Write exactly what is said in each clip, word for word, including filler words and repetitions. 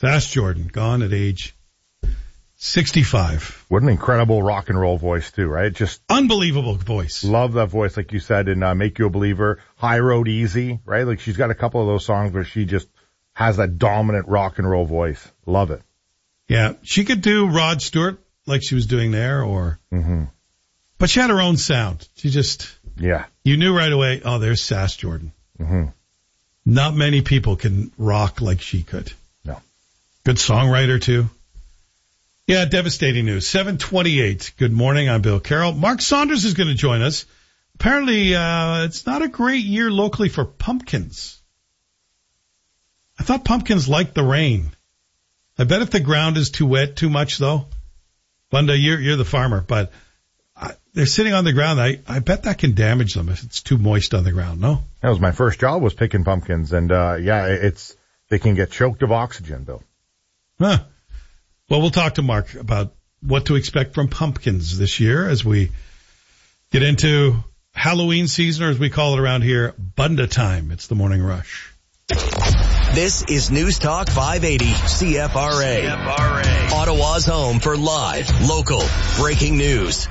Sass Jordan, gone at age sixty-five. What an incredible rock and roll voice, too, right? Just unbelievable voice. Love that voice, like you said, in uh, Make You a Believer, High Road Easy, right? Like, she's got a couple of those songs where she just has that dominant rock and roll voice. Love it. Yeah, she could do Rod Stewart like she was doing there, or... Mm-hmm. But she had her own sound. She just... Yeah. You knew right away, oh, there's Sass Jordan. Mm-hmm. Not many people can rock like she could. No. Good songwriter, too. Yeah, devastating news. seven twenty-eight. Good morning. I'm Bill Carroll. Mark Saunders is going to join us. Apparently, uh, it's not a great year locally for pumpkins. I thought pumpkins liked the rain. I bet if the ground is too wet, too much, though. Bunda, you're, you're the farmer, but I, they're sitting on the ground. I, I bet that can damage them if it's too moist on the ground, no? That was my first job, was picking pumpkins. And, uh, yeah, it's, they can get choked of oxygen, Bill. Huh. Well, we'll talk to Mark about what to expect from pumpkins this year as we get into Halloween season, or as we call it around here, Bunda time. It's the Morning Rush. This is News Talk five eighty C F R A. C F R A. Ottawa's home for live, local, breaking news.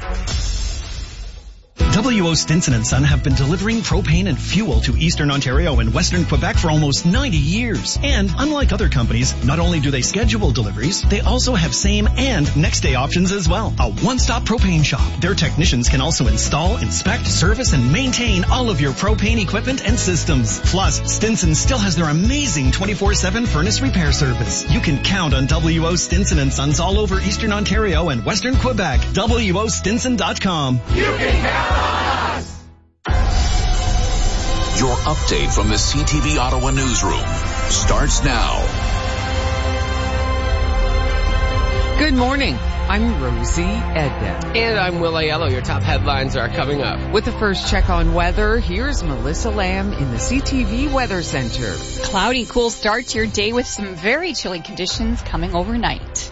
W O Stinson and Son have been delivering propane and fuel to Eastern Ontario and Western Quebec for almost ninety years. And unlike other companies, not only do they schedule deliveries, they also have same and next day options as well. A one-stop propane shop. Their technicians can also install, inspect, service, and maintain all of your propane equipment and systems. Plus, Stinson still has their amazing twenty-four seven furnace repair service. You can count on W O Stinson and Sons all over Eastern Ontario and Western Quebec. W O Stinson dot com. You can count on us! Your update from the C T V Ottawa newsroom starts now. Good morning. I'm Rosie Edna. And I'm Will Aiello. Your top headlines are coming up. With the first check on weather, here's Melissa Lamb in the C T V Weather Center. Cloudy, cool start to your day with some very chilly conditions coming overnight.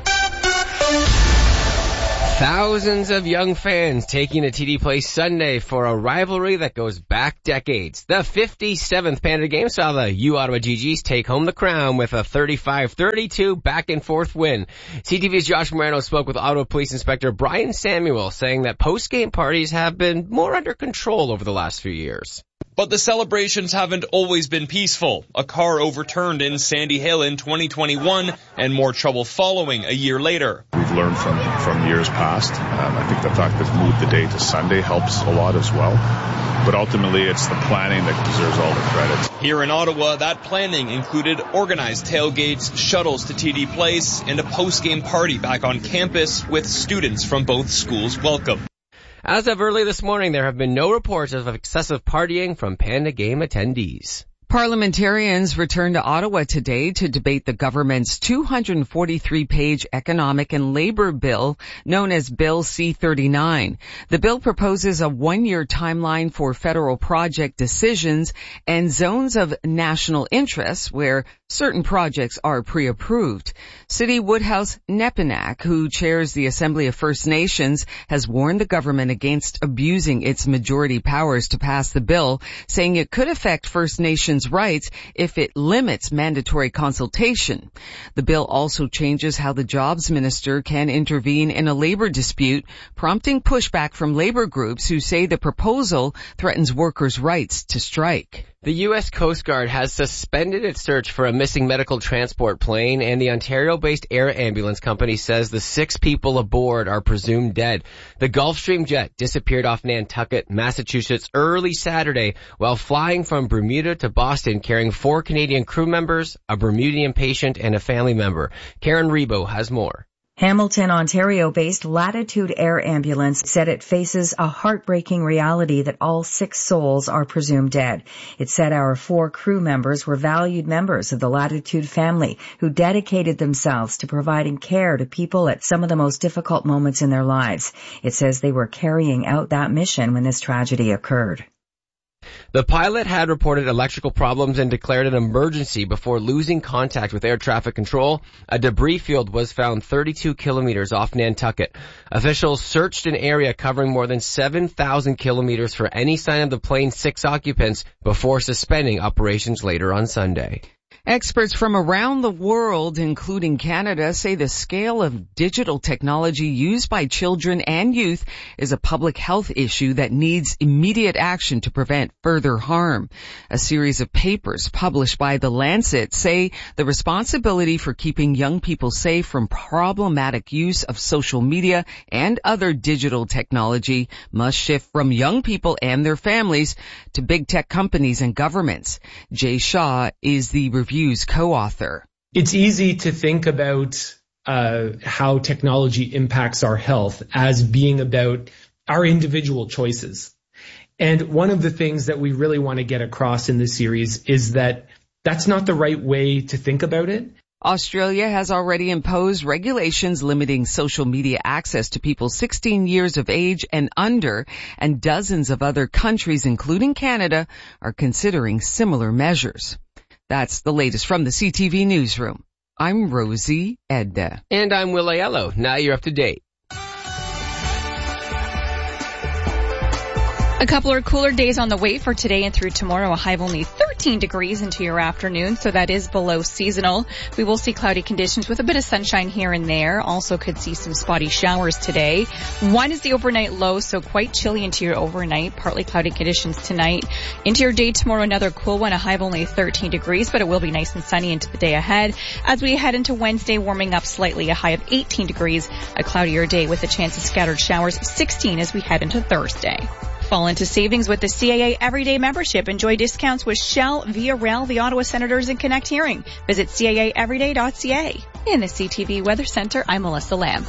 Thousands of young fans taking to T D Place Sunday for a rivalry that goes back decades. The fifty-seventh Panda game saw the U Ottawa G Gs take home the crown with a thirty-five thirty-two back-and-forth win. C T V's Josh Morano spoke with Ottawa Police Inspector Brian Samuel, saying that post-game parties have been more under control over the last few years. But the celebrations haven't always been peaceful. A car overturned in Sandy Hill in twenty twenty-one and more trouble following a year later. We've learned from, from years past. Um, I think the fact that we moved the day to Sunday helps a lot as well. But ultimately, it's the planning that deserves all the credit. Here in Ottawa, that planning included organized tailgates, shuttles to T D Place, and a post-game party back on campus with students from both schools welcome. As of early this morning, there have been no reports of excessive partying from Panda Game attendees. Parliamentarians returned to Ottawa today to debate the government's two hundred forty-three page economic and labor bill known as Bill C thirty-nine. The bill proposes a one-year timeline for federal project decisions and zones of national interest where certain projects are pre-approved. City Woodhouse Nepinak, who chairs the Assembly of First Nations, has warned the government against abusing its majority powers to pass the bill, saying it could affect First Nations rights if it limits mandatory consultation. The bill also changes how the jobs minister can intervene in a labor dispute, prompting pushback from labor groups who say the proposal threatens workers' rights to strike. The U S Coast Guard has suspended its search for a missing medical transport plane, and the Ontario-based air ambulance company says the six people aboard are presumed dead. The Gulfstream jet disappeared off Nantucket, Massachusetts early Saturday while flying from Bermuda to Boston carrying four Canadian crew members, a Bermudian patient, and a family member. Karen Rebo has more. Hamilton, Ontario-based Latitude Air Ambulance said it faces a heartbreaking reality that all six souls are presumed dead. It said our four crew members were valued members of the Latitude family who dedicated themselves to providing care to people at some of the most difficult moments in their lives. It says they were carrying out that mission when this tragedy occurred. The pilot had reported electrical problems and declared an emergency before losing contact with air traffic control. A debris field was found thirty-two kilometers off Nantucket. Officials searched an area covering more than seven thousand kilometers for any sign of the plane's six occupants before suspending operations later on Sunday. Experts from around the world, including Canada, say the scale of digital technology used by children and youth is a public health issue that needs immediate action to prevent further harm. A series of papers published by The Lancet say the responsibility for keeping young people safe from problematic use of social media and other digital technology must shift from young people and their families to big tech companies and governments. Jay Shaw is the review's co-author. It's easy to think about uh, how technology impacts our health as being about our individual choices. And one of the things that we really want to get across in this series is that that's not the right way to think about it. Australia has already imposed regulations limiting social media access to people sixteen years of age and under, and dozens of other countries, including Canada, are considering similar measures. That's the latest from the C T V Newsroom. I'm Rosie Edda. And I'm Will Aiello. Now you're up to date. A couple of cooler days on the way for today and through tomorrow. A high of only thirteen degrees into your afternoon, so that is below seasonal. We will see cloudy conditions with a bit of sunshine here and there. Also could see some spotty showers today. One is the overnight low, so quite chilly into your overnight. Partly cloudy conditions tonight. Into your day tomorrow, another cool one. A high of only thirteen degrees, but it will be nice and sunny into the day ahead. As we head into Wednesday, warming up slightly. A high of eighteen degrees. A cloudier day with a chance of scattered showers. sixteen as we head into Thursday. Fall into savings with the C A A Everyday membership. Enjoy discounts with Shell, Via Rail, the Ottawa Senators, and Connect Hearing. Visit C A A everyday dot C A. In the C T V Weather Center, I'm Melissa Lamb.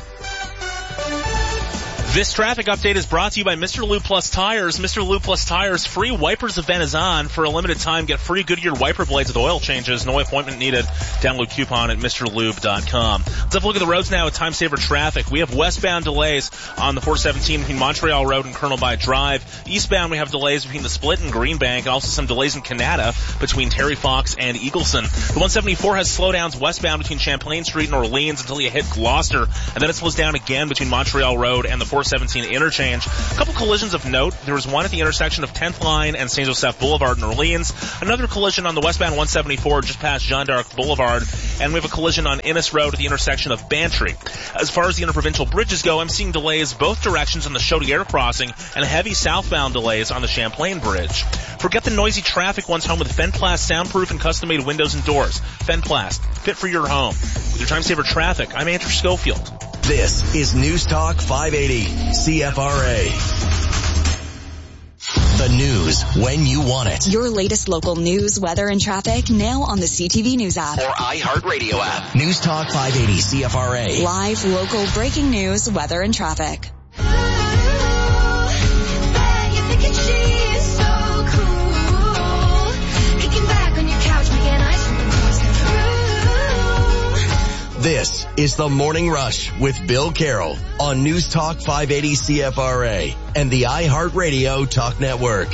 This traffic update is brought to you by Mister Lube Plus Tires. Mister Lube Plus Tires free wipers event is on. For a limited time, get free Goodyear wiper blades with oil changes. No appointment needed. Download coupon at Mr Lube dot com. Let's have a look at the roads now with time saver traffic. We have westbound delays on the four seventeen between Montreal Road and Colonel By Drive. Eastbound, we have delays between the Split and Greenbank, and also some delays in Canada between Terry Fox and Eagleson. The one seventy-four has slowdowns westbound between Champlain Street and Orleans until you hit Gloucester, and then it slows down again between Montreal Road and the four seventeen interchange. A couple collisions of note. There was one at the intersection of tenth Line and Saint Joseph Boulevard in Orleans. Another collision on the westbound one seventy-four just past Jeanne d'Arc Boulevard. And we have a collision on Innis Road at the intersection of Bantry. As far as the interprovincial bridges go, I'm seeing delays both directions on the Chaudière crossing and heavy southbound delays on the Champlain Bridge. Forget the noisy traffic once home with Fenplast soundproof and custom-made windows and doors. Fenplast, fit for your home. With your time saver traffic, I'm Andrew Schofield. This is News Talk five eighty C F R A. The news when you want it. Your latest local news, weather, and traffic now on the C T V News app. Or iHeartRadio app. News Talk five eighty C F R A. Live, local, breaking news, weather, and traffic. This is The Morning Rush with Bill Carroll on News Talk five eighty C F R A and the iHeartRadio Talk Network.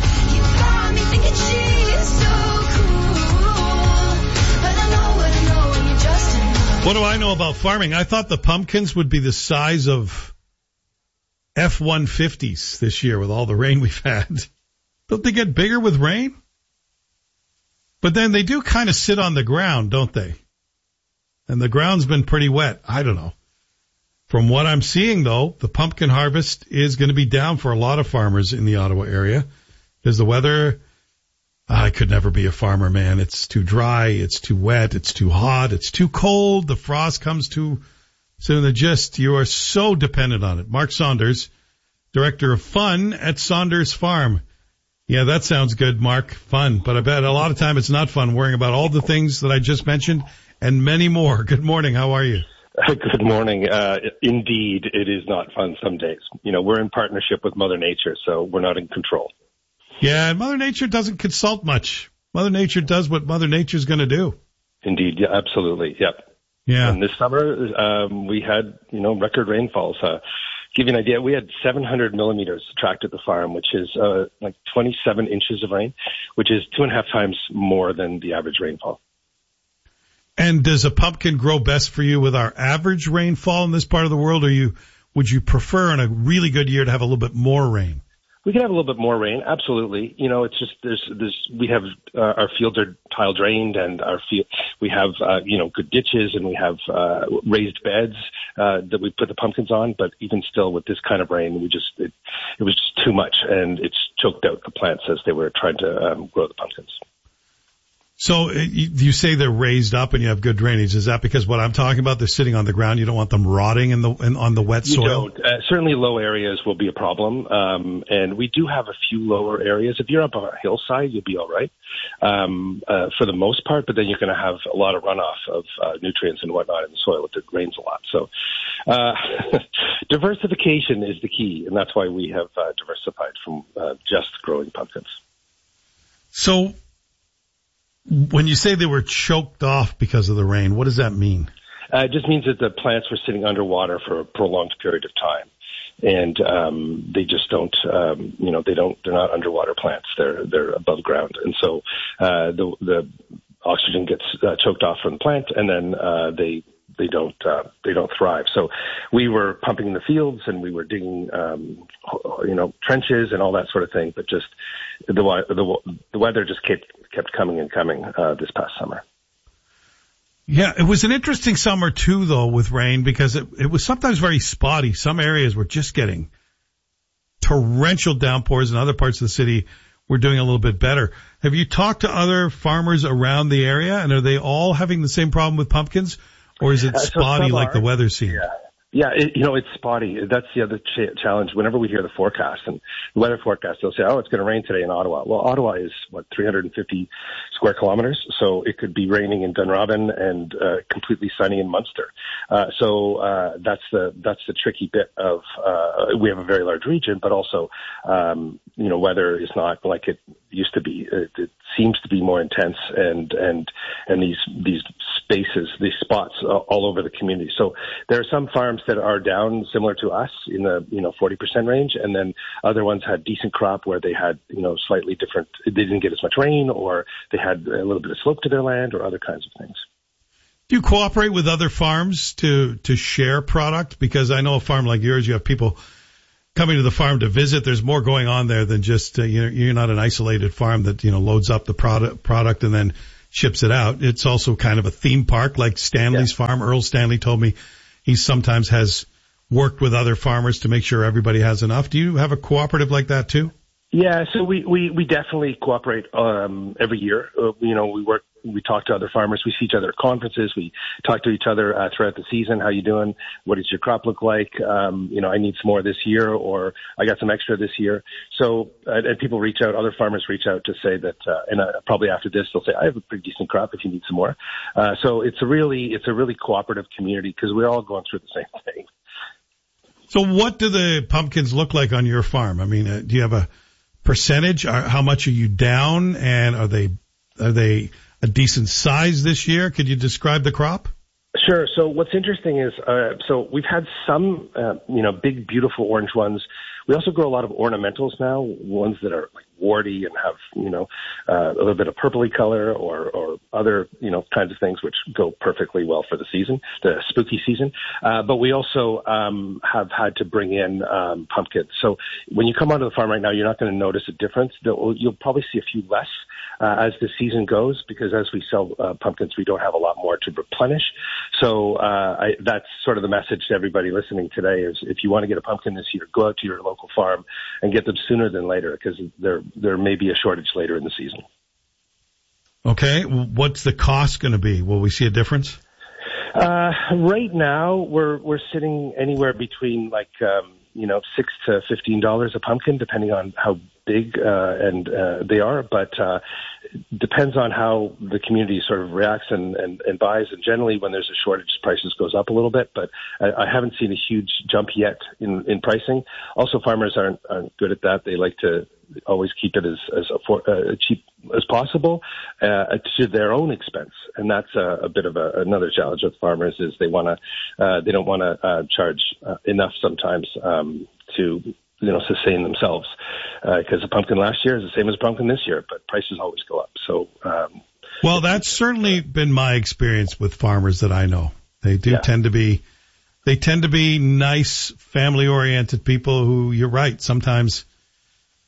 What do I know about farming? I thought the pumpkins would be the size of F one fifties this year with all the rain we've had. Don't they get bigger with rain? But then they do kind of sit on the ground, don't they? And the ground's been pretty wet. I don't know. From what I'm seeing, though, the pumpkin harvest is going to be down for a lot of farmers in the Ottawa area because the weather, I could never be a farmer, man. It's too dry. It's too wet. It's too hot. It's too cold. The frost comes too soon. The gist, you are so dependent on it. Mark Saunders, Director of Fun at Saunders Farm. Yeah, that sounds good, Mark. Fun. But I bet a lot of time it's not fun worrying about all the things that I just mentioned and many more. Good morning. How are you? Good morning. Uh, indeed, it is not fun some days. You know, we're in partnership with Mother Nature, so we're not in control. Yeah, and Mother Nature doesn't consult much. Mother Nature does what Mother Nature's going to do. Indeed. Yeah, absolutely. Yep. Yeah. And this summer, um, we had, you know, record rainfalls. Uh, give you an idea, we had seven hundred millimeters tracked at the farm, which is uh, like twenty-seven inches of rain, which is two and a half times more than the average rainfall. And does a pumpkin grow best for you with our average rainfall in this part of the world, or you would you prefer in a really good year to have a little bit more rain? We could have a little bit more rain, absolutely. You know, it's just there's there's we have uh, our fields are tile drained, and our field we have uh, you know good ditches, and we have uh, raised beds uh, that we put the pumpkins on. But even still, with this kind of rain, we just it, it was just too much, and it's choked out the plants as they were trying to um, grow the pumpkins. So you, you say they're raised up and you have good drainage. Is that because what I'm talking about, they're sitting on the ground? You don't want them rotting in the in, on the wet soil? You don't. Uh, certainly low areas will be a problem. Um, and we do have a few lower areas. If you're up on a hillside, you'll be all right um, uh, for the most part. But then you're going to have a lot of runoff of uh, nutrients and whatnot in the soil if it rains a lot. So uh, diversification is the key. And that's why we have uh, diversified from uh, just growing pumpkins. So when you say they were choked off because of the rain, what does that mean? Uh, it just means that the plants were sitting underwater for a prolonged period of time, and um, they just don't, um, you know, they don't. They're not underwater plants. They're they're above ground, and so uh, the the oxygen gets uh, choked off from the plant, and then uh, they they don't uh, they don't thrive. So we were pumping the fields, and we were digging, um, you know, trenches and all that sort of thing, but just the the, the weather just kept kept coming and coming uh, this past summer. Yeah, it was an interesting summer too, though, with rain, because it, it was sometimes very spotty. Some areas were just getting torrential downpours, and other parts of the city were doing a little bit better. Have you talked to other farmers around the area, and are they all having the same problem with pumpkins, or is it uh, so spotty like are, the weather scene? Yeah. Yeah, it, you know, it's spotty. That's the other ch- challenge. Whenever we hear the forecast and the weather forecast, they'll say, oh, it's going to rain today in Ottawa. Well, Ottawa is, what, three hundred fifty square kilometers? So it could be raining in Dunrobin and uh, completely sunny in Munster. Uh, so uh, that's the that's the tricky bit of, uh, we have a very large region, but also, um, you know, weather is not like it used to be. It, it seems to be more intense, and and and these these spaces, these spots all over the community. So there are some farms that are down similar to us in the, you know, forty percent range, and then other ones had decent crop where they had, you know, slightly different, they didn't get as much rain, or they had a little bit of slope to their land, or other kinds of things. Do you cooperate with other farms to to share product? Because I know a farm like yours, you have people coming to the farm to visit. There's more going on there than just, uh, you know, you're not an isolated farm that, you know, loads up the product product and then ships it out. It's also kind of a theme park like Stanley's yeah. farm. Earl Stanley told me he sometimes has worked with other farmers to make sure everybody has enough. Do you have a cooperative like that too? Yeah, so we, we, we definitely cooperate um, every year. Uh, you know, we work, we talk to other farmers. We see each other at conferences. We talk to each other uh, throughout the season. How you doing? What does your crop look like? Um, you know, I need some more this year, or I got some extra this year. So, uh, and people reach out, other farmers reach out to say that, uh, and uh, probably after this, they'll say, I have a pretty decent crop if you need some more. Uh, so it's a really, it's a really cooperative community, because we're all going through the same thing. So what do the pumpkins look like on your farm? I mean, uh, do you have a percentage? How much are you down, and are they are they a decent size this year? Could you describe the crop? Sure. So what's interesting is, uh, so we've had some, uh, you know, big, beautiful orange ones. We also grow a lot of ornamentals now, ones that are like warty and have, you know, uh, a little bit of purpley color, or, or other, you know, kinds of things which go perfectly well for the season, the spooky season. Uh, but we also, um, have had to bring in, um, pumpkins. So when you come onto the farm right now, you're not going to notice a difference. You'll probably see a few less, uh, as the season goes, because as we sell, uh, pumpkins, we don't have a lot more to replenish. So, uh, I, that's sort of the message to everybody listening today is, if you want to get a pumpkin this year, go out to your local farm and get them sooner than later, because there there may be a shortage later in the season. Okay, what's the cost going to be? Will we see a difference? Uh, right now, we're we're sitting anywhere between like um, you know six to fifteen dollars a pumpkin, depending on how big uh, and uh, they are. But uh, depends on how the community sort of reacts and, and, and buys. And generally, when there's a shortage, prices goes up a little bit. But I, I haven't seen a huge jump yet in, in pricing. Also, farmers aren't, aren't good at that. They like to always keep it as as afford, uh, cheap as possible uh, to their own expense, and that's a, a bit of a, another challenge with farmers. Is they want to uh, they don't want to uh, charge uh, enough sometimes um, to you know sustain themselves, because uh, the pumpkin last year is the same as pumpkin this year, but prices always go up. So um, well, that's certainly been my experience with farmers that I know. They do yeah. tend to be they tend to be nice, family oriented people who, you're right, sometimes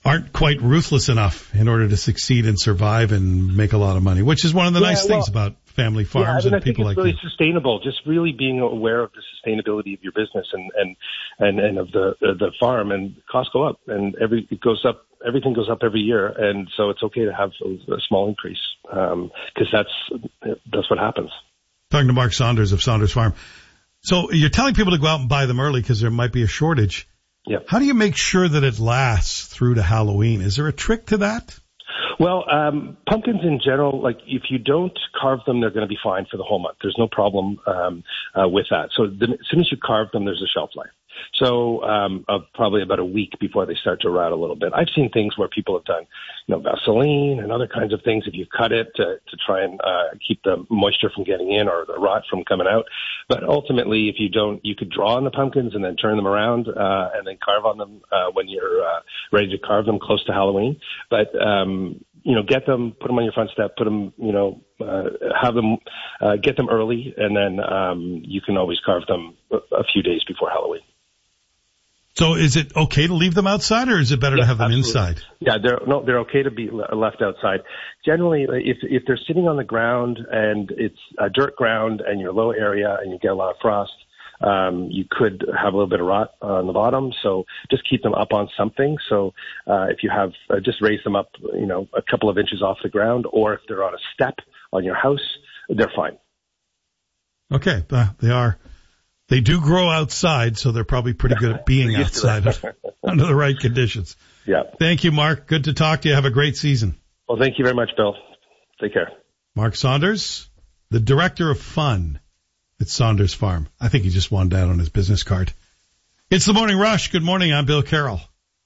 aren't quite ruthless enough in order to succeed and survive and make a lot of money, which is one of the Yeah, nice well, things about family farms yeah, I mean, and I think people it's like really you. sustainable. Just really being aware of the sustainability of your business and and and, and of the uh, the farm, and costs go up, and every it goes up. Everything goes up every year, and so it's okay to have a, a small increase because um, that's that's what happens. Talking to Mark Saunders of Saunders Farm. So you're telling people to go out and buy them early because there might be a shortage. Yeah. How do you make sure that it lasts through to Halloween? Is there a trick to that? Well, um, pumpkins in general, like if you don't carve them, they're going to be fine for the whole month. There's no problem um, uh, with that. So the, as soon as you carve them, there's a shelf life. So um, uh, probably about a week before they start to rot a little bit. I've seen things where people have done, you know, Vaseline and other kinds of things if you cut it to, to try and uh, keep the moisture from getting in or the rot from coming out. But ultimately, if you don't, you could draw on the pumpkins and then turn them around uh, and then carve on them uh, when you're uh, ready to carve them close to Halloween. But um, you know, get them, put them on your front step, put them, you know, uh, have them, uh, get them early, and then um, you can always carve them a, a few days before Halloween. So is it okay to leave them outside, or is it better yeah, to have them absolutely. inside? Yeah, they're no, they're okay to be left outside. Generally, if if they're sitting on the ground and it's a dirt ground and you're low area and you get a lot of frost, um, you could have a little bit of rot on the bottom. So just keep them up on something. So uh, if you have, uh, just raise them up, you know, a couple of inches off the ground, or if they're on a step on your house, they're fine. Okay, uh, they are. They do grow outside, so they're probably pretty good at being outside under the right conditions. Yeah. Thank you, Mark. Good to talk to you. Have a great season. Well, thank you very much, Bill. Take care. Mark Saunders, the director of fun at Saunders Farm. I think he just won that on his business card. It's the Morning Rush. Good morning. I'm Bill Carroll.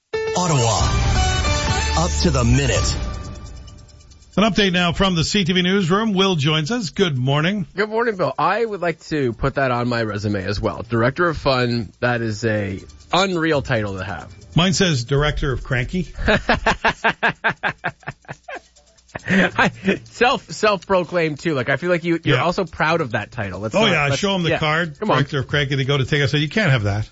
Ottawa, up to the minute. An update now from the C T V newsroom. Will joins us. Good morning. Good morning, Bill. I would like to put that on my resume as well. Director of Fun. That is a unreal title to have. Mine says Director of Cranky. self self proclaimed too. Like I feel like you you're yeah. also proud of that title. Let's oh not, yeah, I show him the yeah. card. Come Director on. of Cranky. They go to take. I say you can't have that.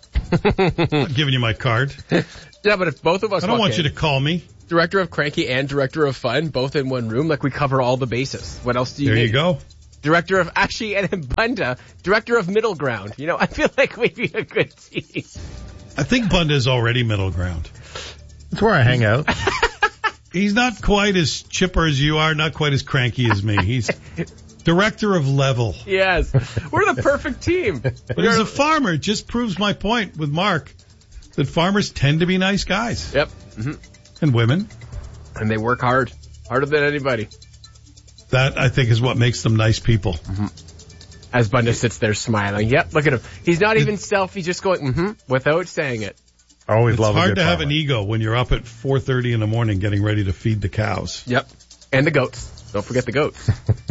I'm not giving you my card. Yeah, but if both of us, I don't want in, you to call me. Director of Cranky and Director of Fun, both in one room, like we cover all the bases. What else do you there need? You go. Director of, actually, and in Bunda, Director of Middle Ground. You know, I feel like we'd be a good team. I think Bunda is already middle ground. That's where I hang out. He's not quite as chipper as you are, not quite as cranky as me. He's Director of Level. Yes. We're the perfect team. But as a farmer, it just proves my point with Mark that farmers tend to be nice guys. Yep. Mm-hmm. And women. And they work hard. Harder than anybody. That, I think, is what makes them nice people. Mm-hmm. As Bunda sits there smiling. Yep, look at him. He's not even self. He's just going, mm-hmm, without saying it. I always it's love hard a good to have farmer. an ego when you're up at four thirty in the morning getting ready to feed the cows. Yep. And the goats. Don't forget the goats.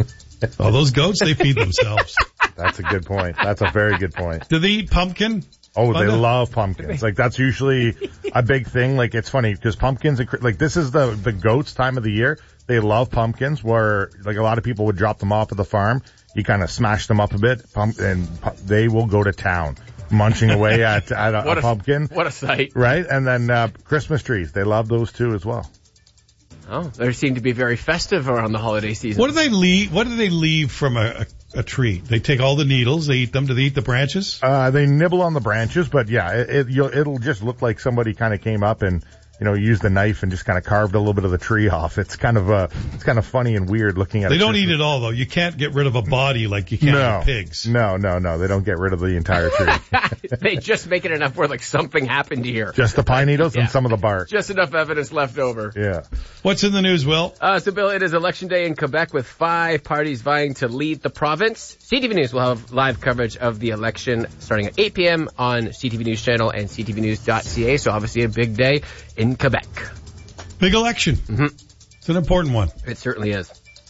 Oh, those goats, they feed themselves. That's a good point. That's a very good point. Do they eat pumpkin? Oh, Bunda? they love pumpkins. Like that's usually a big thing. Like it's funny because pumpkins, like this is the, the goats time of the year. They love pumpkins where like a lot of people would drop them off at the farm. You kind of smash them up a bit pump, and pu- they will go to town munching away at, at a, a, a pumpkin. What a sight. Right. And then, uh, Christmas trees. They love those too as well. Oh, they seem to be very festive around the holiday season. What do they leave? What do they leave from a, a, a tree? They take all the needles. They eat them. Do they eat the branches? Uh, they nibble on the branches, but yeah, it, it you'll, it'll just look like somebody kind of came up and, you know, used a knife and just kind of carved a little bit of the tree off. It's kind of uh, it's kind of funny and weird looking at. They it. don't eat it all though. You can't get rid of a body like you can no, with pigs. No, no, no. They don't get rid of the entire tree. They just make it enough where like something happened here. Just the pine needles yeah. and some of the bark. Just enough evidence left over. Yeah. What's in the news, Will? Uh, so Bill, it is election day in Quebec with five parties vying to lead the province. C T V News will have live coverage of the election starting at eight p.m. on C T V News Channel and c t v news dot c a. So obviously a big day in Quebec. Big election. Mm-hmm. It's an important one. It certainly is.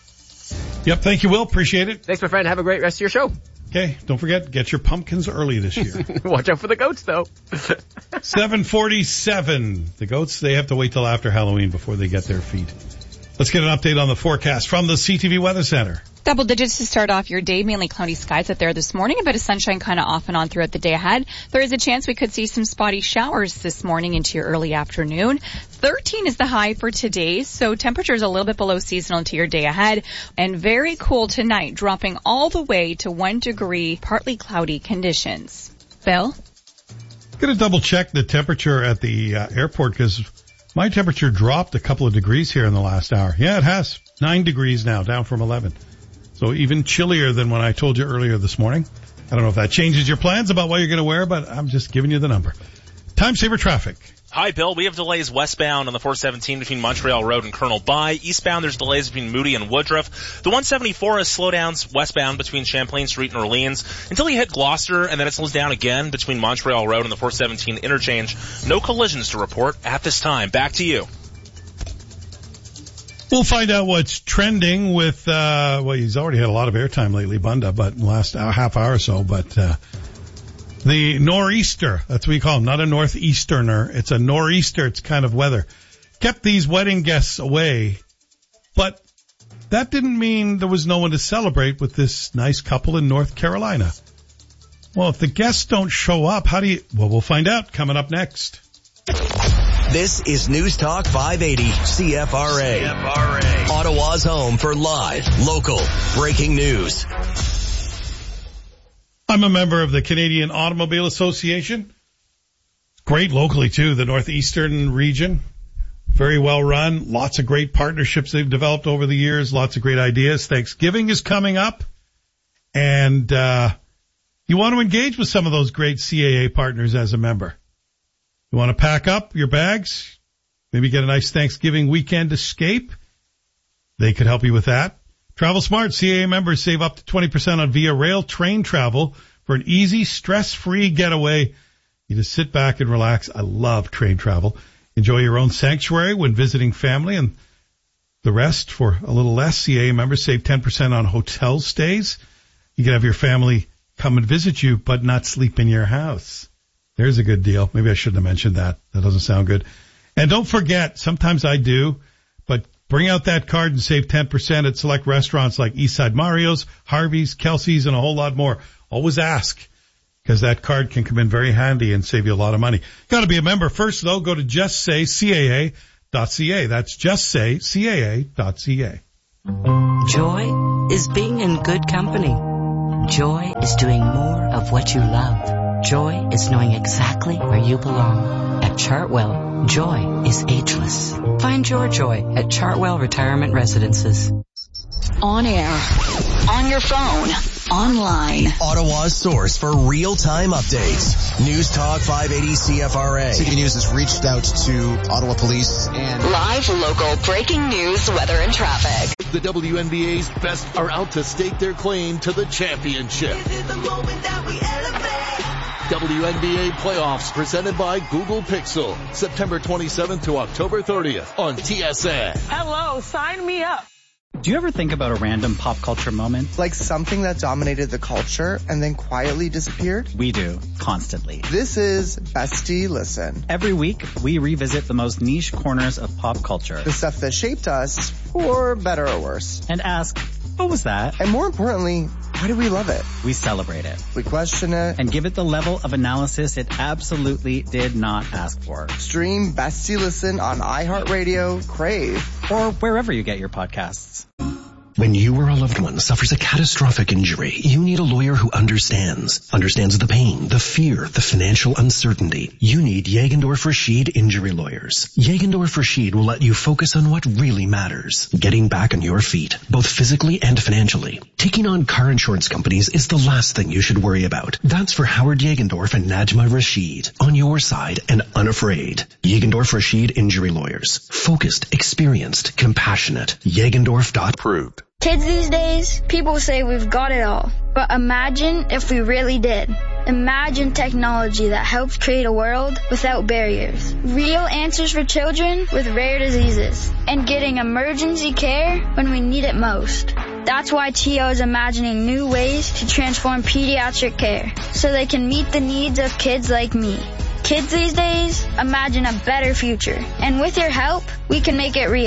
Yep. Thank you, Will. Appreciate it. Thanks, my friend. Have a great rest of your show. Okay. Don't forget, get your pumpkins early this year. Watch out for the goats, though. seven forty-seven. The goats, they have to wait till after Halloween before they get their feed. Let's get an update on the forecast from the C T V Weather Center. Double digits to start off your day, mainly cloudy skies out there this morning, a bit of sunshine kind of off and on throughout the day ahead. There is a chance we could see some spotty showers this morning into your early afternoon. thirteen is the high for today, so temperatures a little bit below seasonal into your day ahead, and very cool tonight, dropping all the way to one degree, partly cloudy conditions. Bill? Going to double check the temperature at the uh, airport because my temperature dropped a couple of degrees here in the last hour. Yeah, it has. Nine degrees now, down from eleven. So even chillier than when I told you earlier this morning. I don't know if that changes your plans about what you're going to wear, but I'm just giving you the number. Time saver traffic. Hi, Bill. We have delays westbound on the four seventeen between Montreal Road and Colonel By. Eastbound, there's delays between Moody and Woodruff. The one seventy-four has slowdowns westbound between Champlain Street and Orleans until you hit Gloucester, and then it slows down again between Montreal Road and the four seventeen interchange. No collisions to report at this time. Back to you. We'll find out what's trending with, uh, well, he's already had a lot of airtime lately, Bunda, but in the last uh, half hour or so, but, uh, the nor'easter, that's what we call him, not a northeasterner. It's a nor'easter. It's kind of weather. Kept these wedding guests away, but that didn't mean there was no one to celebrate with this nice couple in North Carolina. Well, if the guests don't show up, how do you, well, we'll find out coming up next. This is News Talk five eighty C F R A. C F R A. Ottawa's home for live, local, breaking news. I'm a member of the Canadian Automobile Association. Great locally too, the Northeastern region. Very well run. Lots of great partnerships they've developed over the years. Lots of great ideas. Thanksgiving is coming up. And, uh, you want to engage with some of those great C A A partners as a member. You want to pack up your bags? Maybe get a nice Thanksgiving weekend escape? They could help you with that. Travel Smart C A A members save up to twenty percent on Via Rail train travel for an easy, stress-free getaway. You just sit back and relax. I love train travel. Enjoy your own sanctuary when visiting family, and the rest for a little less. C A A members save ten percent on hotel stays. You can have your family come and visit you, but not sleep in your house. There's a good deal. Maybe I shouldn't have mentioned that. That doesn't sound good. And don't forget, sometimes I do, but bring out that card and save ten percent at select restaurants like Eastside Mario's, Harvey's, Kelsey's, and a whole lot more. Always ask, because that card can come in very handy and save you a lot of money. Got to be a member first, though. Go to just say C A A dot C A. That's just say C A A dot C A. Joy is being in good company. Joy is doing more of what you love. Joy is knowing exactly where you belong. At Chartwell, joy is ageless. Find your joy at Chartwell Retirement Residences. On air, on your phone, online. Ottawa's source for real-time updates. News Talk five eighty C F R A. C T V News has reached out to Ottawa Police and live, local, breaking news, weather, and traffic. The W N B A's best are out to stake their claim to the championship. This is the moment that we elevate. W N B A playoffs presented by Google Pixel. September twenty-seventh to October thirtieth on T S N. Hello, sign me up. Do you ever think about a random pop culture moment? Like something that dominated the culture and then quietly disappeared? We do, constantly. This is Bestie Listen. Every week, we revisit the most niche corners of pop culture. The stuff that shaped us, for better or worse. And ask, what was that? And more importantly, why do we love it? We celebrate it. We question it. And give it the level of analysis it absolutely did not ask for. Stream Bestie Listen on iHeartRadio, Crave, or wherever you get your podcasts. When you or a loved one suffers a catastrophic injury, you need a lawyer who understands. Understands the pain, the fear, the financial uncertainty. You need Jagendorf Rashid Injury Lawyers. Jagendorf Rashid will let you focus on what really matters. Getting back on your feet, both physically and financially. Taking on car insurance companies is the last thing you should worry about. That's for Howard Jagendorf and Najma Rashid. On your side and unafraid. Jagendorf Rashid Injury Lawyers. Focused, experienced, compassionate. Jagendorf dot proved. Kids these days, people say we've got it all. But imagine if we really did. Imagine technology that helps create a world without barriers. Real answers for children with rare diseases. And getting emergency care when we need it most. That's why T O is imagining new ways to transform pediatric care so they can meet the needs of kids like me. Kids these days, imagine a better future. And with your help, we can make it real.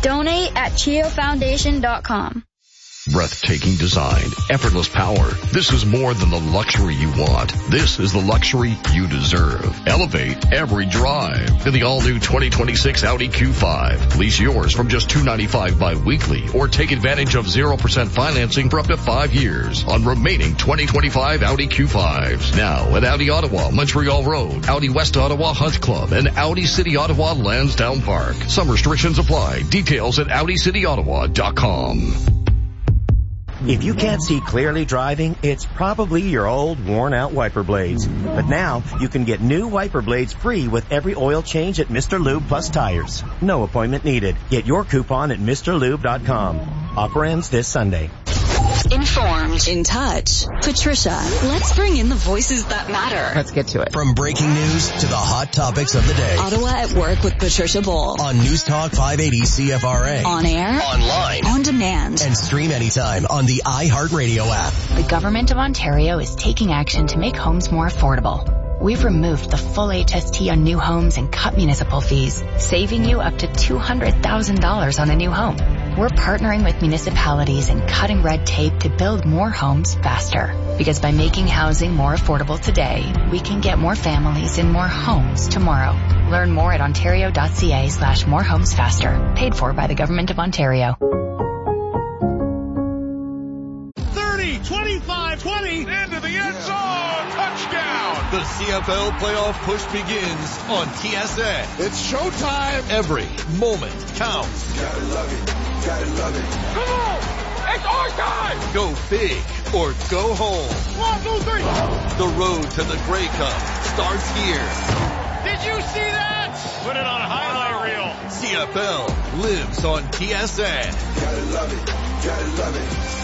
Donate at chio foundation dot com. Breathtaking design, effortless power. This is more than the luxury you want. This is the luxury you deserve. Elevate every drive in the all-new twenty twenty-six Audi Q five. Lease yours from just two hundred ninety-five dollars bi-weekly or take advantage of zero percent financing for up to five years on remaining twenty twenty-five Audi Q fives. Now at Audi Ottawa, Montreal Road, Audi West Ottawa Hunt Club, and Audi City Ottawa Lansdowne Park. Some restrictions apply. Details at audi city ottawa dot com. If you can't see clearly driving, it's probably your old, worn-out wiper blades. But now, you can get new wiper blades free with every oil change at Mister Lube Plus Tires. No appointment needed. Get your coupon at Mr Lube dot com. Offer ends this Sunday. Informed, in touch. Patricia, let's bring in the voices that matter. Let's get to it. From breaking news to the hot topics of the day. Ottawa at Work with Patricia Bowl. On News Talk five eighty C F R A. On air. Online. On demand. And stream anytime on the iHeartRadio app. The Government of Ontario is taking action to make homes more affordable. We've removed the full H S T on new homes and cut municipal fees, saving you up to two hundred thousand dollars on a new home. We're partnering with municipalities and cutting red tape to build more homes faster. Because by making housing more affordable today, we can get more families in more homes tomorrow. Learn more at ontario.ca slash more homes faster. Paid for by the Government of Ontario. thirty, twenty-five, twenty, into the end zone, touchdown! The C F L playoff push begins on T S N. It's showtime! Every moment counts. Gotta love it, gotta love it. Come on! It's our time! Go big or go home. One, two, three! The road to the Grey Cup starts here. Did you see that? Put it on a highlight reel. C F L lives on T S N. Gotta love it, gotta love it.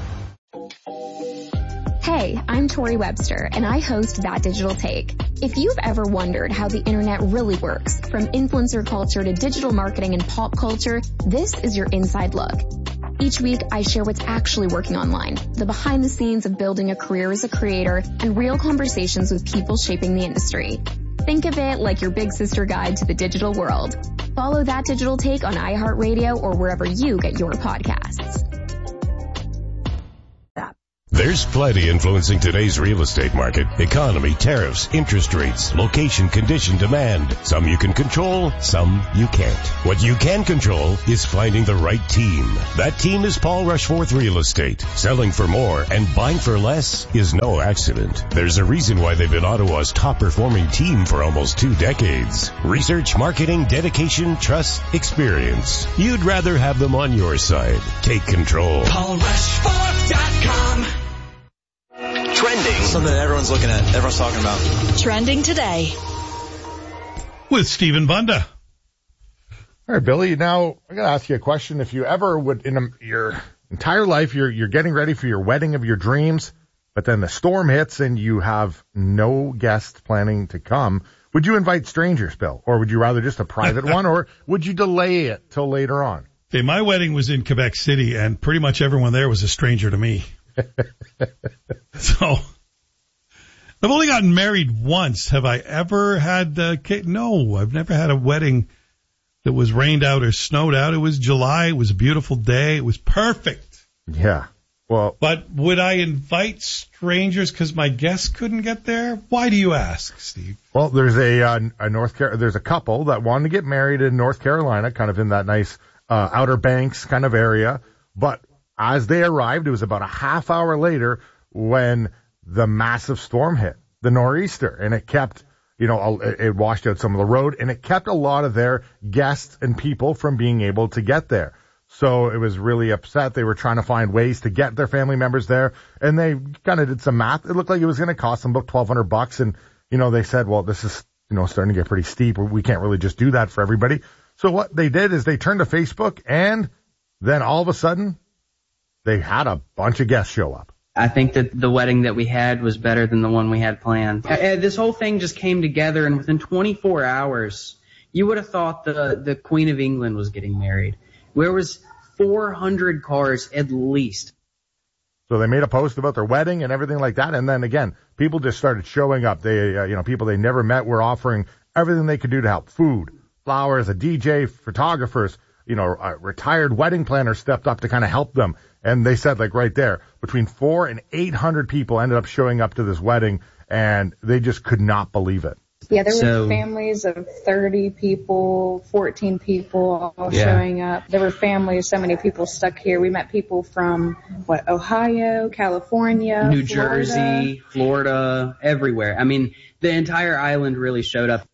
Hey, I'm Tori Webster, and I host That Digital Take. If you've ever wondered how the internet really works, from influencer culture to digital marketing and pop culture, this is your inside look. Each week, I share what's actually working online, the behind the scenes of building a career as a creator, and real conversations with people shaping the industry. Think of it like your big sister guide to the digital world. Follow That Digital Take on iHeartRadio or wherever you get your podcasts. There's plenty influencing today's real estate market. Economy, tariffs, interest rates, location, condition, demand. Some you can control, some you can't. What you can control is finding the right team. That team is Paul Rushforth Real Estate. Selling for more and buying for less is no accident. There's a reason why they've been Ottawa's top performing team for almost two decades. Research, marketing, dedication, trust, experience. You'd rather have them on your side. Take control. Paul Rushforth dot com. Trending. Something that everyone's looking at, everyone's talking about. Trending today. With Stephen Bunda. All right, Billy, now I got to ask you a question. If you ever would, in a, your entire life, you're, you're getting ready for your wedding of your dreams, but then the storm hits and you have no guests planning to come, would you invite strangers, Bill? Or would you rather just a private one? Or would you delay it till later on? Okay, my wedding was in Quebec City, and pretty much everyone there was a stranger to me. So, I've only gotten married once. Have I ever had a cake? No, I've never had a wedding that was rained out or snowed out. It was July. It was a beautiful day. It was perfect. Yeah. Well, but would I invite strangers because my guests couldn't get there? Why do you ask, Steve? Well, there's a, uh, a North Car- there's a couple that wanted to get married in North Carolina, kind of in that nice uh, Outer Banks kind of area, but as they arrived, it was about a half hour later when the massive storm hit, the nor'easter, and it kept, you know, it washed out some of the road, and it kept a lot of their guests and people from being able to get there. So it was really upset. They were trying to find ways to get their family members there, and they kind of did some math. It looked like it was going to cost them about twelve hundred bucks, and, you know, they said, well, this is, you know, starting to get pretty steep. We can't really just do that for everybody. So what they did is they turned to Facebook, and then all of a sudden, they had a bunch of guests show up. I think that the wedding that we had was better than the one we had planned. Uh, this whole thing just came together, and within twenty-four hours, you would have thought the, the Queen of England was getting married. There was four hundred cars at least. So they made a post about their wedding and everything like that, and then again, people just started showing up. They, uh, you know, people they never met were offering everything they could do to help: food, flowers, a D J, photographers. you know, a retired wedding planner stepped up to kind of help them. And they said, like, right there, between four and eight hundred people ended up showing up to this wedding, and they just could not believe it. Yeah, there So- were families of thirty people, fourteen people all Yeah. showing up. There were families, so many people stuck here. We met people from, what, Ohio, California, New Florida. Jersey, Florida, everywhere. I mean, the entire island really showed up.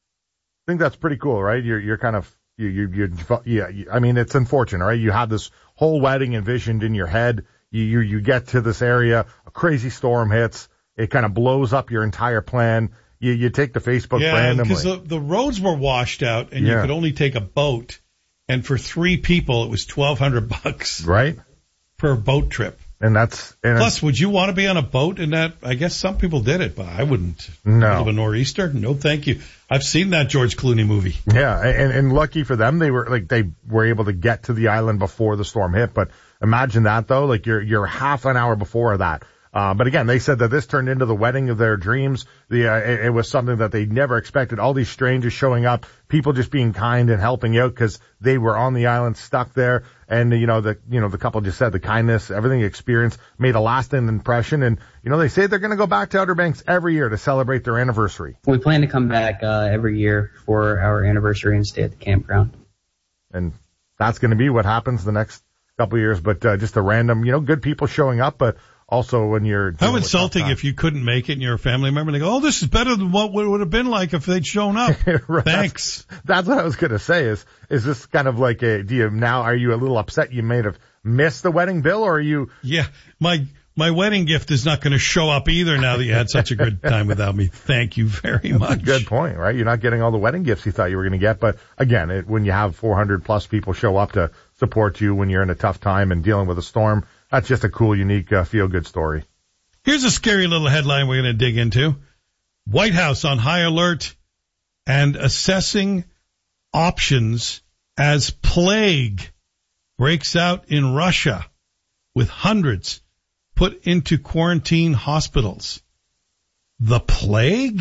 I think that's pretty cool, right? You're, you're kind of, you, you, you, yeah, you, I mean, it's unfortunate, right? You have this whole wedding envisioned in your head. You, you, you get to this area, a crazy storm hits, it kind of blows up your entire plan. You, you take the Facebook Yeah, randomly. because the, the roads were washed out, and Yeah. you could only take a boat. And for three people, it was twelve hundred bucks right? per boat trip. And that's, and Plus, would you want to be on a boat in that? I guess some people did it, but I wouldn't. No. Middle of a nor'easter? No, thank you. I've seen that George Clooney movie. Yeah, and, and lucky for them, they were like they were able to get to the island before the storm hit. But imagine that though, like you're you're half an hour before that. Uh, but again, they said that this turned into the wedding of their dreams. The uh, it, it was something that they never expected. All these strangers showing up, people just being kind and helping out because they were on the island, stuck there. And you know the you know the couple just said the kindness, everything they experienced made a lasting impression. And you know they say they're going to go back to Outer Banks every year to celebrate their anniversary. We plan to come back uh, every year for our anniversary and stay at the campground. And that's going to be what happens the next couple of years. But uh, just a random, you know, good people showing up, but also when you're How dealing with insulting tough if you couldn't make it and you're a family member and they go, oh, this is better than what it would have been like if they'd shown up. Right. Thanks. That's, that's what I was going to say is, is this kind of like a, do you now, are you a little upset you may have missed the wedding, Bill, or are you? Yeah, my my wedding gift is not going to show up either now that you had such a good time without me. Thank you very That's much. a good point, right? You're not getting all the wedding gifts you thought you were going to get. But again, it, when you have four hundred plus people show up to support you when you're in a tough time and dealing with a storm, that's just a cool, unique, uh, feel-good story. Here's a scary little headline we're going to dig into. White House on high alert and assessing options as plague breaks out in Russia with hundreds put into quarantine hospitals. The plague?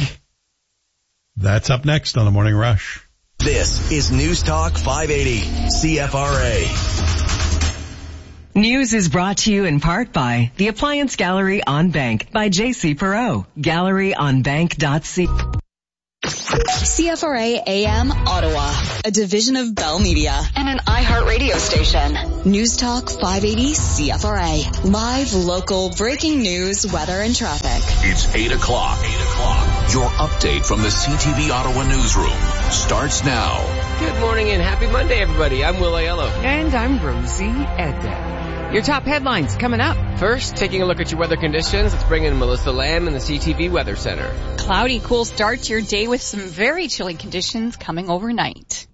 That's up next on the Morning Rush. This is News Talk five eighty C F R A. News is brought to you in part by the Appliance Gallery on Bank by J C Perot. Gallery on bank dot c. C F R A A M Ottawa, a division of Bell Media and an iHeart radio station. News Talk five eighty C F R A. Live, local, breaking news, weather, and traffic. It's eight o'clock. eight o'clock. Your update from the C T V Ottawa newsroom starts now. Good morning and happy Monday, everybody. I'm Will Aiello. And I'm Rosie Edda. Your top headlines coming up. First, taking a look at your weather conditions, let's bring in Melissa Lamb in the C T V Weather Center. Cloudy, cool start to your day with some very chilly conditions coming overnight.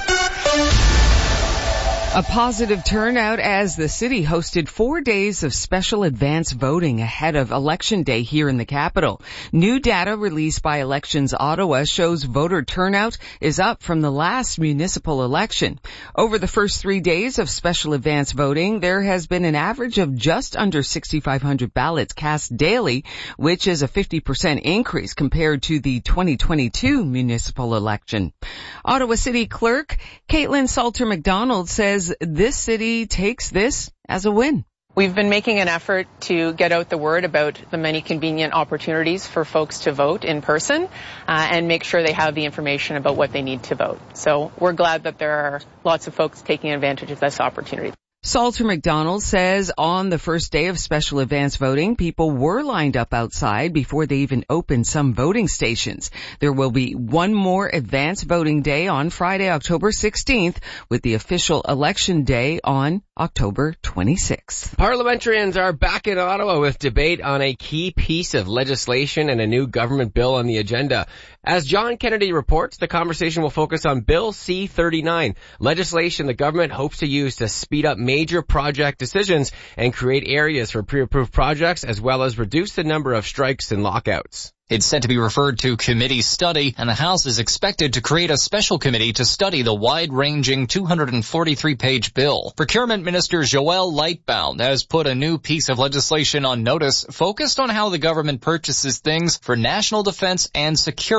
A positive turnout as the city hosted four days of special advance voting ahead of Election Day here in the capital. New data released by Elections Ottawa shows voter turnout is up from the last municipal election. Over the first three days of special advance voting, there has been an average of just under sixty-five hundred ballots cast daily, which is a fifty percent increase compared to the twenty twenty-two municipal election. Ottawa City Clerk Caitlin Salter-McDonald says this city takes this as a win. We've been making an effort to get out the word about the many convenient opportunities for folks to vote in person uh, and make sure they have the information about what they need to vote. So we're glad that there are lots of folks taking advantage of this opportunity. Salter-McDonald says on the first day of special advance voting, people were lined up outside before they even opened some voting stations. There will be one more advance voting day on Friday, October sixteenth, with the official election day on October twenty-sixth. Parliamentarians are back in Ottawa with debate on a key piece of legislation and a new government bill on the agenda. As John Kennedy reports, the conversation will focus on Bill C thirty-nine, legislation the government hopes to use to speed up major project decisions and create areas for pre-approved projects, as well as reduce the number of strikes and lockouts. It's set to be referred to committee study, and the House is expected to create a special committee to study the wide-ranging two hundred forty-three page bill. Procurement Minister Joël Lightbound has put a new piece of legislation on notice focused on how the government purchases things for national defense and security.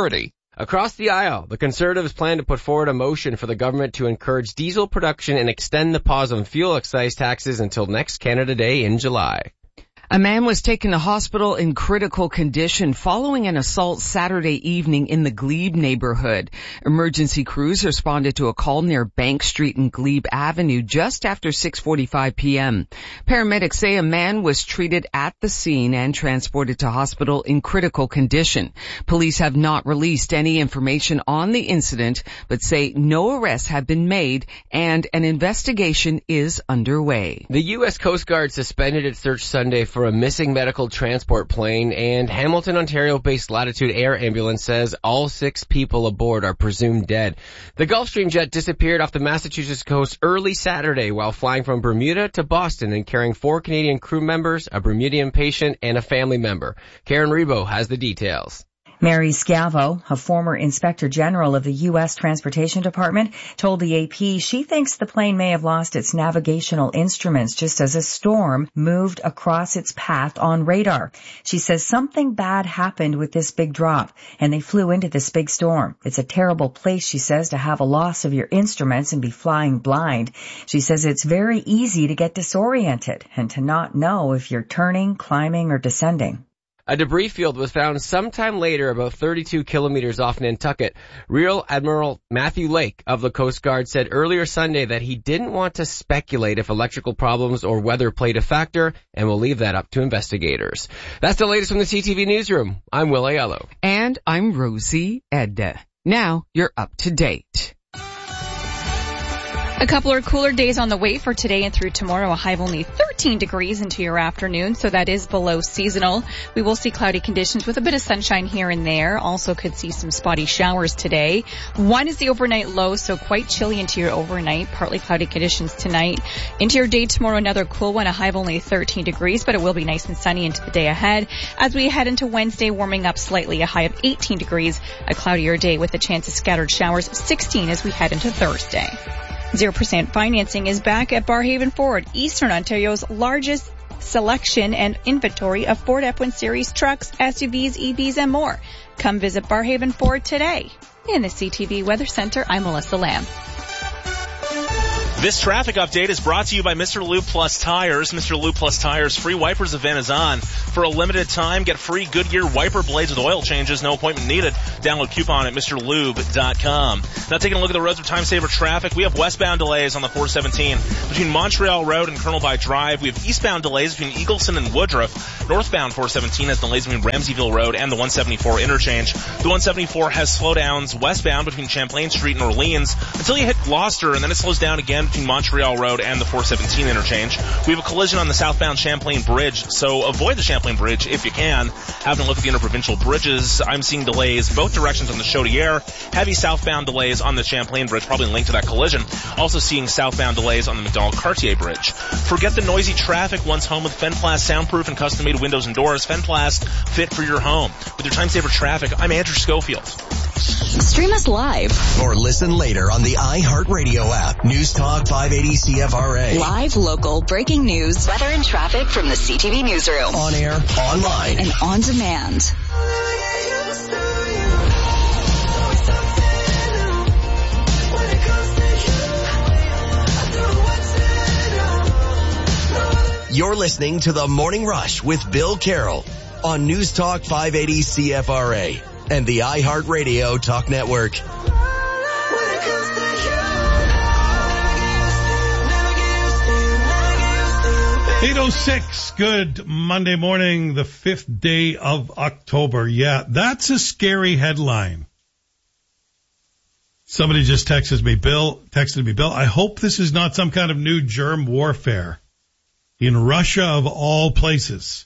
Across the aisle, the Conservatives plan to put forward a motion for the government to encourage diesel production and extend the pause on fuel excise taxes until next Canada Day in July. A man was taken to hospital in critical condition following an assault Saturday evening in the Glebe neighborhood. Emergency crews responded to a call near Bank Street and Glebe Avenue just after six forty-five p.m. Paramedics say a man was treated at the scene and transported to hospital in critical condition. Police have not released any information on the incident, but say no arrests have been made and an investigation is underway. The U S Coast Guard suspended its search Sunday for a missing medical transport plane, and Hamilton, Ontario-based Latitude Air Ambulance says all six people aboard are presumed dead. The Gulfstream jet disappeared off the Massachusetts coast early Saturday while flying from Bermuda to Boston and carrying four Canadian crew members, a Bermudian patient, and a family member. Karen Rebo has the details. Mary Scavo, a former Inspector General of the U S Transportation Department, told the A P she thinks the plane may have lost its navigational instruments just as a storm moved across its path on radar. She says something bad happened with this big drop, and they flew into this big storm. It's a terrible place, she says, to have a loss of your instruments and be flying blind. She says it's very easy to get disoriented and to not know if you're turning, climbing, or descending. A debris field was found sometime later about thirty-two kilometers off Nantucket. Rear Admiral Matthew Lake of the Coast Guard said earlier Sunday that he didn't want to speculate if electrical problems or weather played a factor and will leave that up to investigators. That's the latest from the C T V Newsroom. I'm Will Aiello. And I'm Rosie Edda. Now you're up to date. A couple of cooler days on the way for today and through tomorrow. A high of only thirteen degrees into your afternoon, so that is below seasonal. We will see cloudy conditions with a bit of sunshine here and there. Also could see some spotty showers today. One is the overnight low, so quite chilly into your overnight. Partly cloudy conditions tonight. Into your day tomorrow, another cool one. A high of only thirteen degrees, but it will be nice and sunny into the day ahead. As we head into Wednesday, warming up slightly. A high of eighteen degrees. A cloudier day with a chance of scattered showers. sixteen as we head into Thursday. zero percent financing is back at Barrhaven Ford, Eastern Ontario's largest selection and inventory of Ford F one Series trucks, S U Vs, E Vs, and more. Come visit Barrhaven Ford today. In the C T V Weather Center, I'm Melissa Lamb. This traffic update is brought to you by Mister Lube Plus Tires. Mister Lube Plus Tires free wipers event is on. For a limited time, get free Goodyear wiper blades with oil changes. No appointment needed. Download coupon at Mr Lube dot com. Now taking a look at the roads with time saver traffic, we have westbound delays on the four seventeen between Montreal Road and Colonel By Drive. We have eastbound delays between Eagleson and Woodruff. Northbound four seventeen has delays between Ramseyville Road and the one seventy-four interchange. The one seventy-four has slowdowns westbound between Champlain Street and Orleans until you hit Gloucester, and then it slows down again between Montreal Road and the four seventeen interchange. We have a collision on the southbound Champlain Bridge, so avoid the Champlain Bridge if you can. Having a look at the interprovincial bridges, I'm seeing delays both directions on the Chaudière. Heavy southbound delays on the Champlain Bridge, probably linked to that collision. Also seeing southbound delays on the McDonald-Cartier Bridge. Forget the noisy traffic once home with Fenplast soundproof and custom-made windows and doors. Fenplast, fit for your home. With your time saver traffic, I'm Andrew Schofield. Stream us live or listen later on the iHeartRadio app. News Talk five eighty C F R A. Live, local, breaking news, weather and traffic from the C T V Newsroom. On air, online, and on demand. You're listening to The Morning Rush with Bill Carroll on News Talk five eighty C F R A and the iHeartRadio Talk Network. eight oh six, good Monday morning, the fifth day of October. Yeah, that's a scary headline. Somebody just texted me, Bill, texted me, Bill, I hope this is not some kind of new germ warfare in Russia of all places.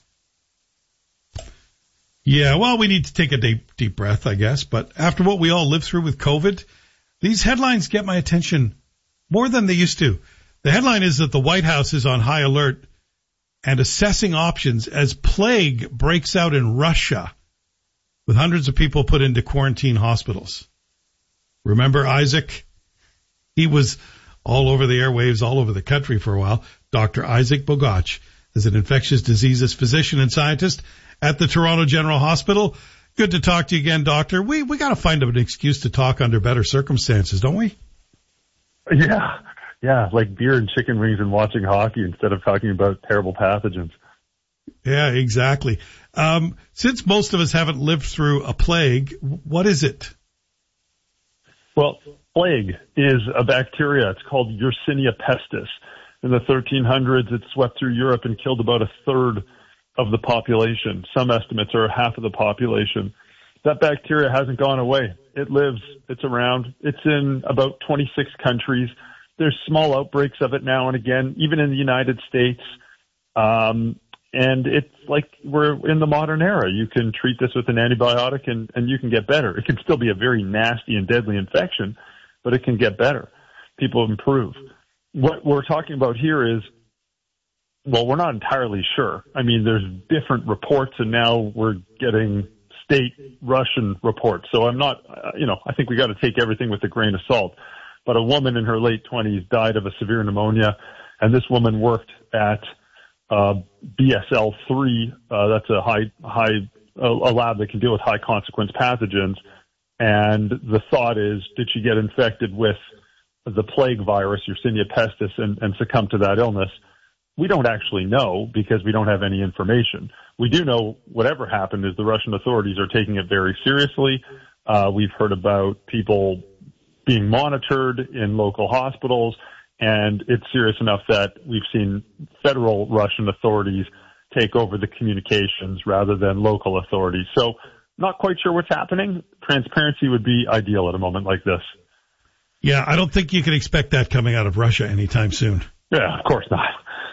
Yeah, well, we need to take a deep, deep breath, I guess. But after what we all lived through with COVID, these headlines get my attention more than they used to. The headline is that the White House is on high alert and assessing options as plague breaks out in Russia, with hundreds of people put into quarantine hospitals. Remember Isaac? He was all over the airwaves, all over the country for a while. Doctor Isaac Bogoch is an infectious diseases physician and scientist at the Toronto General Hospital. Good to talk to you again, Doctor. We we got to find an excuse to talk under better circumstances, don't we? Yeah, yeah, like beer and chicken wings and watching hockey instead of talking about terrible pathogens. Yeah, exactly. Um, since most of us haven't lived through a plague, what is it? Well, plague is a bacteria. It's called Yersinia pestis. In the thirteen hundreds, it swept through Europe and killed about a third of the population. Some estimates are half of the population. That bacteria hasn't gone away. It lives. It's around. It's in about twenty-six countries. There's small outbreaks of it now and again, even in the United States. Um, and it's like we're in the modern era. You can treat this with an antibiotic and, and you can get better. It can still be a very nasty and deadly infection, but it can get better. People improve. What we're talking about here is, well, we're not entirely sure. I mean, there's different reports, and now we're getting state Russian reports. So I'm not, uh, you know, I think we got to take everything with a grain of salt. But a woman in her late twenties died of a severe pneumonia, and this woman worked at uh, B S L three. Uh, that's a high, high, a, a lab that can deal with high consequence pathogens. And the thought is, did she get infected with the plague virus, Yersinia pestis, and, and succumb to that illness? We don't actually know because we don't have any information. We do know whatever happened is the Russian authorities are taking it very seriously. Uh, we've heard about people being monitored in local hospitals, and it's serious enough that we've seen federal Russian authorities take over the communications rather than local authorities. So not quite sure what's happening. Transparency would be ideal at a moment like this. Yeah, I don't think you can expect that coming out of Russia anytime soon. Yeah, of course not.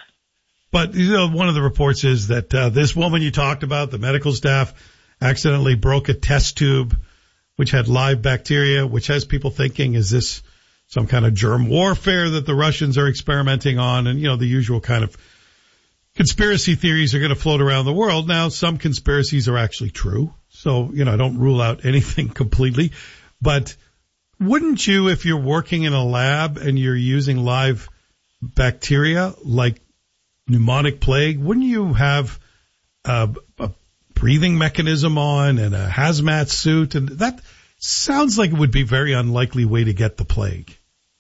But, you know, one of the reports is that uh, this woman you talked about, the medical staff, accidentally broke a test tube which had live bacteria, which has people thinking, is this some kind of germ warfare that the Russians are experimenting on? And, you know, the usual kind of conspiracy theories are going to float around the world. Now, some conspiracies are actually true. So, you know, I don't rule out anything completely. But wouldn't you, if you're working in a lab and you're using live bacteria like pneumonic plague, wouldn't you have a, a breathing mechanism on and a hazmat suit? And that sounds like it would be a very unlikely way to get the plague.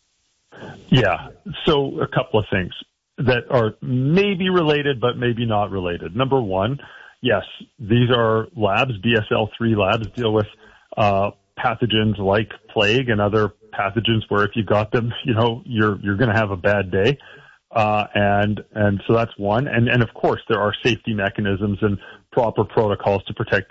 Yeah. So a couple of things that are maybe related, but maybe not related. Number one, yes, these are labs. B S L three labs deal with uh pathogens like plague and other pathogens where if you got them, you know, you're you're going to have a bad day. Uh, and, and so that's one. And, and of course there are safety mechanisms and proper protocols to protect